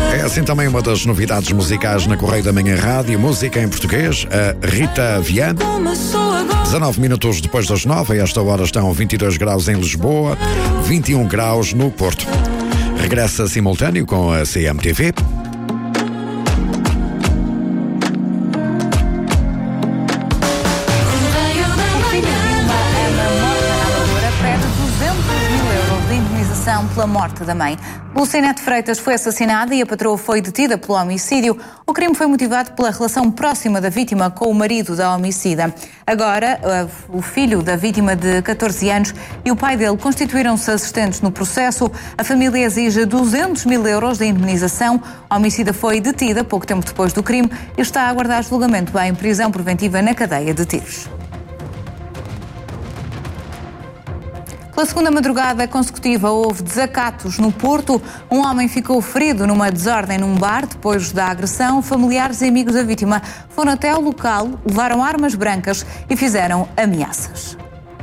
É assim também uma das novidades musicais na Correio da Manhã Rádio, música em português, a Rita Viana. 19 minutos depois das 9, a esta hora estão 22 graus em Lisboa, 21 graus no Porto. Regressa simultâneo com a CMTV. Pela morte da mãe. Lucinete Freitas foi assassinada e a patroa foi detida pelo homicídio. O crime foi motivado pela relação próxima da vítima com o marido da homicida. Agora, o filho da vítima de 14 anos e o pai dele constituíram-se assistentes no processo. A família exige 200 mil euros de indemnização. A homicida foi detida pouco tempo depois do crime e está a aguardar julgamento em prisão preventiva na cadeia de tiros. Pela segunda madrugada consecutiva houve desacatos no Porto. Um homem ficou ferido numa desordem num bar. Depois da agressão, familiares e amigos da vítima foram até ao local, levaram armas brancas e fizeram ameaças.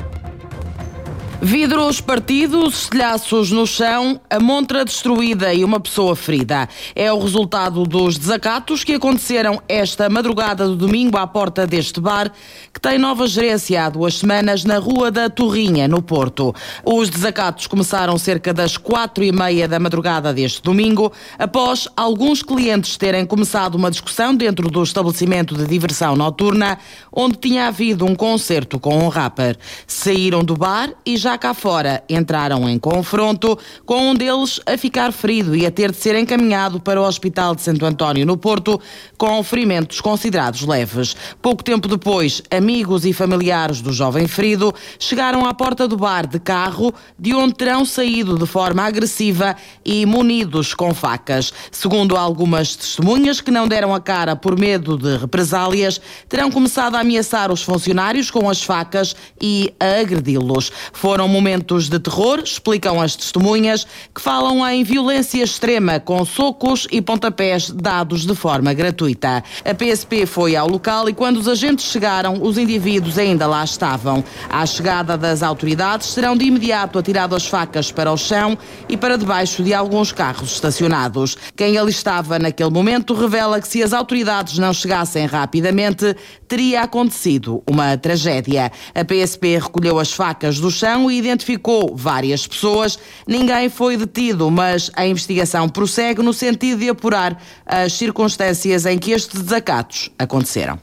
Vidros partidos, estilhaços no chão, a montra destruída e uma pessoa ferida. É o resultado dos desacatos que aconteceram esta madrugada do domingo à porta deste bar, que tem nova gerência há 2 semanas na Rua da Torrinha, no Porto. Os desacatos começaram cerca das 4h30 da madrugada deste domingo, após alguns clientes terem começado uma discussão dentro do estabelecimento de diversão noturna, onde tinha havido um concerto com um rapper. Saíram do bar e já cá fora entraram em confronto, com um deles a ficar ferido e a ter de ser encaminhado para o Hospital de Santo António, no Porto, com ferimentos considerados leves. Pouco tempo depois, amigos e familiares do jovem ferido chegaram à porta do bar de carro, de onde terão saído de forma agressiva e munidos com facas. Segundo algumas testemunhas que não deram a cara por medo de represálias, terão começado a ameaçar os funcionários com as facas e a agredi-los. Foram momentos de terror, explicam as testemunhas, que falam em violência extrema, com socos e pontapés dados de forma gratuita. A PSP foi ao local e quando os agentes chegaram, os indivíduos ainda lá estavam. À chegada das autoridades, serão de imediato atiradas as facas para o chão e para debaixo de alguns carros estacionados. Quem ali estava naquele momento revela que se as autoridades não chegassem rapidamente, teria acontecido uma tragédia. A PSP recolheu as facas do chão e identificou várias pessoas. Ninguém foi detido, mas a investigação prossegue no sentido de apurar as circunstâncias em que estes desacatos aconteceram.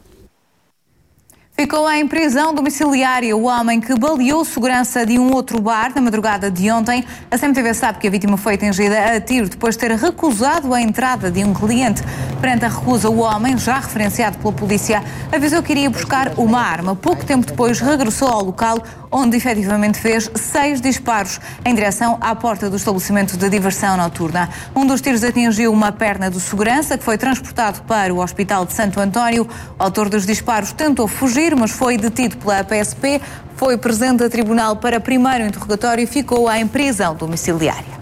Ficou em prisão domiciliária o homem que baleou segurança de um outro bar na madrugada de ontem. A CMTV sabe que a vítima foi atingida a tiro depois de ter recusado a entrada de um cliente. Perante a recusa, o homem, já referenciado pela polícia, avisou que iria buscar uma arma. Pouco tempo depois regressou ao local, onde efetivamente fez 6 disparos em direção à porta do estabelecimento de diversão noturna. Um dos tiros atingiu uma perna do segurança, que foi transportado para o Hospital de Santo António. O autor dos disparos tentou fugir, mas foi detido pela PSP, foi presente a tribunal para primeiro interrogatório e ficou em prisão domiciliária.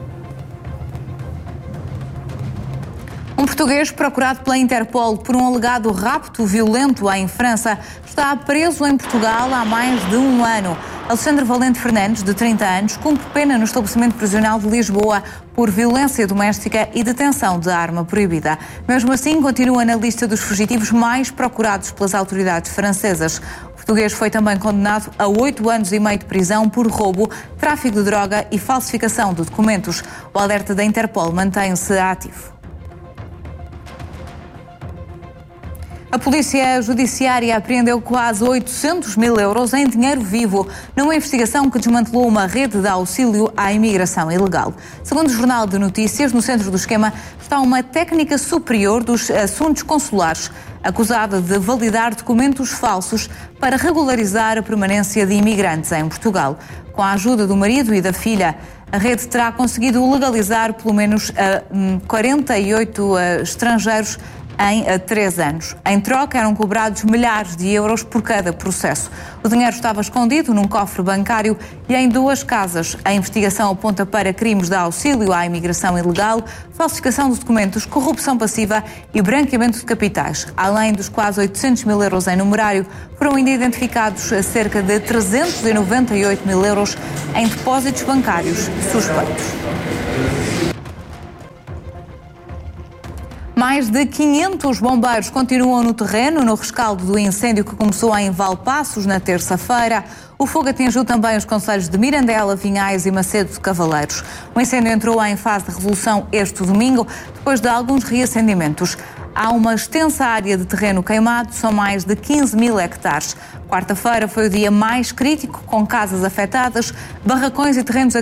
Um português procurado pela Interpol por um alegado rapto violento em França está preso em Portugal há mais de 1 ano. Alexandre Valente Fernandes, de 30 anos, cumpre pena no estabelecimento prisional de Lisboa por violência doméstica e detenção de arma proibida. Mesmo assim, continua na lista dos fugitivos mais procurados pelas autoridades francesas. O português foi também condenado a 8 anos e meio de prisão por roubo, tráfico de droga e falsificação de documentos. O alerta da Interpol mantém-se ativo. A Polícia Judiciária apreendeu quase 800 mil euros em dinheiro vivo numa investigação que desmantelou uma rede de auxílio à imigração ilegal. Segundo o Jornal de Notícias, no centro do esquema está uma técnica superior dos assuntos consulares, acusada de validar documentos falsos para regularizar a permanência de imigrantes em Portugal. Com a ajuda do marido e da filha, a rede terá conseguido legalizar pelo menos 48 estrangeiros em 3 anos. Em troca, eram cobrados milhares de euros por cada processo. O dinheiro estava escondido num cofre bancário e em 2 casas. A investigação aponta para crimes de auxílio à imigração ilegal, falsificação de documentos, corrupção passiva e branqueamento de capitais. Além dos quase 800 mil euros em numerário, foram ainda identificados cerca de 398 mil euros em depósitos bancários suspeitos. Mais de 500 bombeiros continuam no terreno no rescaldo do incêndio que começou em Valpaços na terça-feira. O fogo atingiu também os concelhos de Mirandela, Vinhais e Macedo de Cavaleiros. O incêndio entrou em fase de resolução este domingo, depois de alguns reacendimentos. Há uma extensa área de terreno queimado, são mais de 15 mil hectares. Quarta-feira foi o dia mais crítico, com casas afetadas, barracões e terrenos